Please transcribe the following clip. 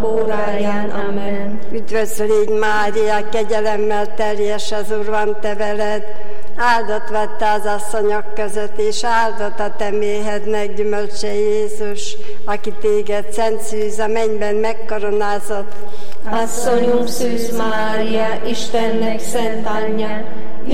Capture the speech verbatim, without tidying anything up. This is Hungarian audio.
óráján. Amen. Üdvözl légy, Mária, kegyelemmel teljes, az Úr van te veled, áldott vagy te az asszonyok között, és áldott a te méhednek gyümölcse Jézus, aki téged szent szűz a mennyben megkoronázott. Asszonyunk Szűz Mária, Istennek szent anyja,